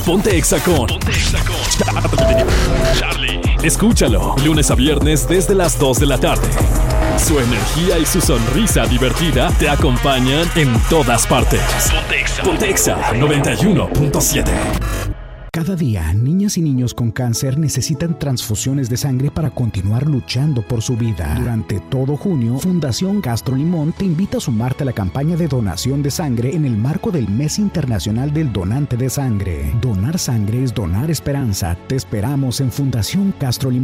Ponte Exa con Charlie. Escúchalo lunes a viernes desde las 2 de la tarde. Su energía y su sonrisa divertida te acompañan en todas partes. Ponte Exa 91.7. Cada día, niñas y niños con cáncer necesitan transfusiones de sangre para continuar luchando por su vida. Durante todo junio, Fundación Castro Limón te invita a sumarte a la campaña de donación de sangre en el marco del Mes Internacional del Donante de Sangre. Donar sangre es donar esperanza. Te esperamos en Fundación Castro Limón.